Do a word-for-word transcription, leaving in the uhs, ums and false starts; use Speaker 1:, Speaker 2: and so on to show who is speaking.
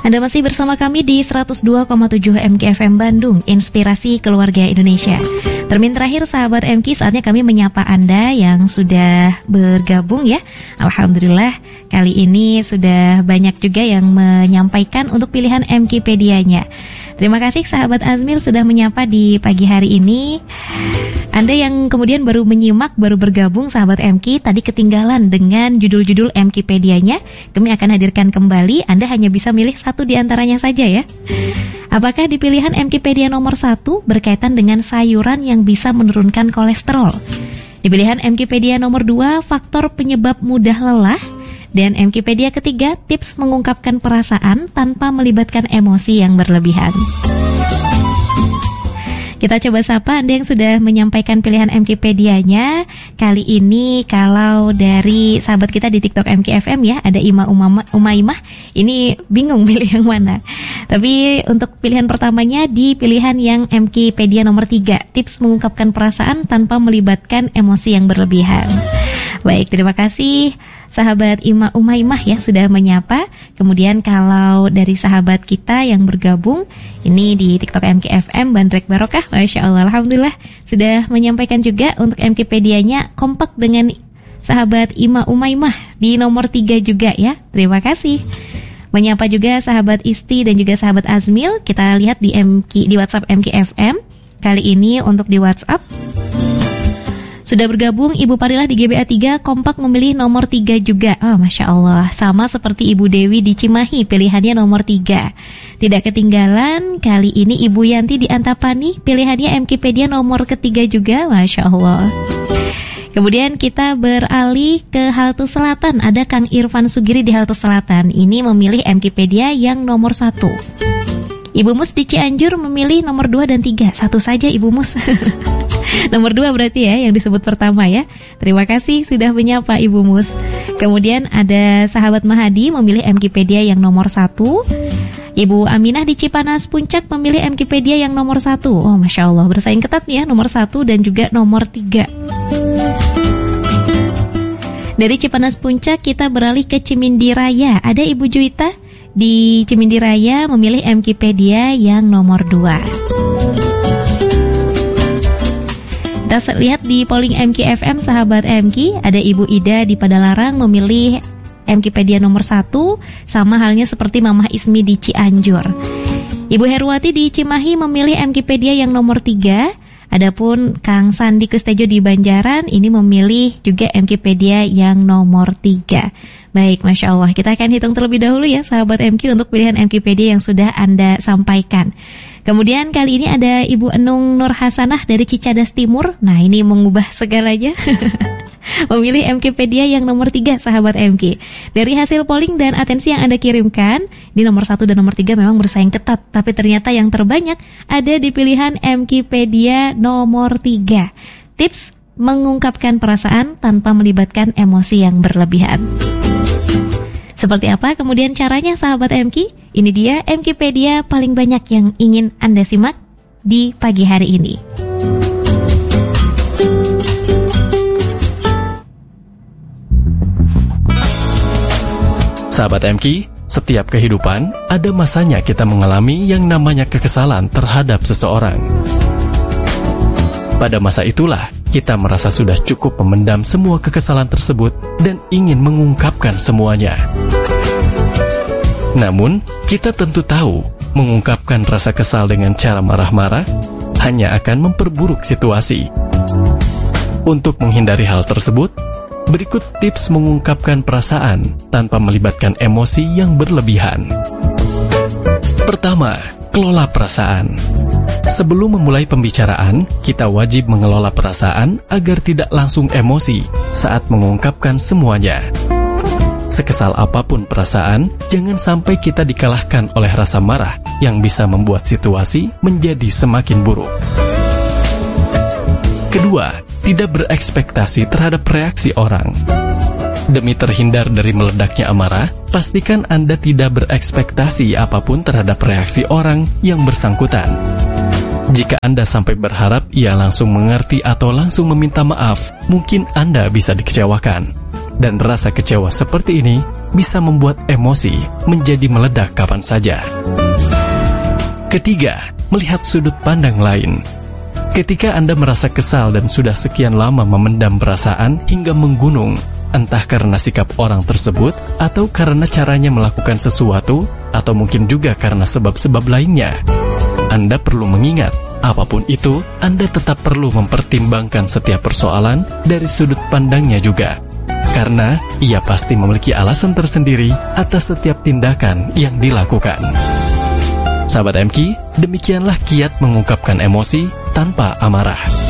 Speaker 1: Anda masih bersama kami di seratus dua koma tujuh M K F M Bandung, Inspirasi Keluarga Indonesia. Termin terakhir sahabat M K, saatnya kami menyapa Anda yang sudah bergabung ya. Alhamdulillah, kali ini sudah banyak juga yang menyampaikan untuk pilihan MKpedia-nya. Terima kasih sahabat Azmir sudah menyapa di pagi hari ini. Anda yang kemudian baru menyimak, baru bergabung sahabat M K, tadi ketinggalan dengan judul-judul MKpedia-nya. Kami akan hadirkan kembali, Anda hanya bisa milih satu di antaranya saja ya. Apakah di pilihan MKpedia nomor satu berkaitan dengan sayuran yang bisa menurunkan kolesterol? Di pilihan MKpedia nomor dua, faktor penyebab mudah lelah. Dan MKpedia ketiga, tips mengungkapkan perasaan tanpa melibatkan emosi yang berlebihan. Kita coba sapa Anda yang sudah menyampaikan pilihan MKpedia-nya. Kali ini kalau dari sahabat kita di TikTok M K F M ya, ada Ima Umama, Umaimah. Ini bingung pilih yang mana. Tapi untuk pilihan pertamanya di pilihan yang MKpedia nomor tiga, tips mengungkapkan perasaan tanpa melibatkan emosi yang berlebihan. Baik, terima kasih sahabat Ima Umaimah ya sudah menyapa. Kemudian kalau dari sahabat kita yang bergabung ini di TikTok M K F M Bandrek Barokah, Masya Allah, Alhamdulillah sudah menyampaikan juga untuk MKpedia-nya kompak dengan sahabat Ima Umaimah di nomor tiga juga ya. Terima kasih. Menyapa juga sahabat Isti dan juga sahabat Azmil. Kita lihat di M K, di WhatsApp M K F M. Kali ini untuk di WhatsApp sudah bergabung Ibu Parilah di G B A tiga, kompak memilih nomor tiga juga. Oh, Masya Allah, sama seperti Ibu Dewi di Cimahi, pilihannya nomor tiga. Tidak ketinggalan, kali ini Ibu Yanti di Antapani, pilihannya MKpedia nomor ketiga juga. Masya Allah. Kemudian kita beralih ke Halte Selatan. Ada Kang Irfan Sugiri di Halte Selatan. Ini memilih MKpedia yang nomor satu. Ibu Mus di Cianjur memilih nomor dua dan tiga. Satu saja Ibu Mus. Nomor dua berarti ya yang disebut pertama ya. Terima kasih sudah menyapa Ibu Mus. Kemudian ada sahabat Mahadi memilih MKpedia yang nomor satu. Ibu Aminah di Cipanas Puncak memilih MKpedia yang nomor satu. Oh, Masya Allah, bersaing ketat ya nomor satu dan juga nomor tiga. Dari Cipanas Puncak kita beralih ke Cimindi Raya. Ada Ibu Juwita di Cimindi Raya memilih MKpedia yang nomor dua. Kita lihat di polling M K F M sahabat M K, ada Ibu Ida di Padalarang memilih MKpedia nomor satu, sama halnya seperti Mamah Ismi di Cianjur. Ibu Herwati di Cimahi memilih MKpedia yang nomor tiga. Adapun Kang Sandi Kustejo di Banjaran ini memilih juga MKpedia yang nomor tiga. Baik, Masya Allah, kita akan hitung terlebih dahulu ya sahabat M K untuk pilihan MKpedia yang sudah Anda sampaikan. Kemudian kali ini ada Ibu Enung Nur Hasanah dari Cicadas Timur. Nah, ini mengubah segalanya. Memilih MKpedia yang nomor tiga sahabat M K. Dari hasil polling dan atensi yang Anda kirimkan, di nomor satu dan nomor tiga memang bersaing ketat, tapi ternyata yang terbanyak ada di pilihan MKpedia nomor tiga. Tips mengungkapkan perasaan tanpa melibatkan emosi yang berlebihan. Seperti apa kemudian caranya sahabat M K? Ini dia MKpedia paling banyak yang ingin Anda simak di pagi hari ini.
Speaker 2: Sahabat M K, setiap kehidupan ada masanya kita mengalami yang namanya kekesalan terhadap seseorang. Pada masa itulah kita merasa sudah cukup memendam semua kekesalan tersebut dan ingin mengungkapkan semuanya. Namun, kita tentu tahu mengungkapkan rasa kesal dengan cara marah-marah hanya akan memperburuk situasi. Untuk menghindari hal tersebut, berikut tips mengungkapkan perasaan tanpa melibatkan emosi yang berlebihan. Pertama, kelola perasaan. Sebelum memulai pembicaraan, kita wajib mengelola perasaan agar tidak langsung emosi saat mengungkapkan semuanya. Sekesal apapun perasaan, jangan sampai kita dikalahkan oleh rasa marah yang bisa membuat situasi menjadi semakin buruk. Kedua, tidak berekspektasi terhadap reaksi orang. Demi terhindar dari meledaknya amarah, pastikan Anda tidak berekspektasi apapun terhadap reaksi orang yang bersangkutan. Jika Anda sampai berharap ia langsung mengerti atau langsung meminta maaf, mungkin Anda bisa dikecewakan. Dan rasa kecewa seperti ini bisa membuat emosi menjadi meledak kapan saja. Ketiga, melihat sudut pandang lain. Ketika Anda merasa kesal dan sudah sekian lama memendam perasaan hingga menggunung, entah karena sikap orang tersebut atau karena caranya melakukan sesuatu, atau mungkin juga karena sebab-sebab lainnya, Anda perlu mengingat, apapun itu, Anda tetap perlu mempertimbangkan setiap persoalan dari sudut pandangnya juga. Karena ia pasti memiliki alasan tersendiri atas setiap tindakan yang dilakukan. Sahabat M Q, demikianlah kiat mengungkapkan emosi tanpa amarah.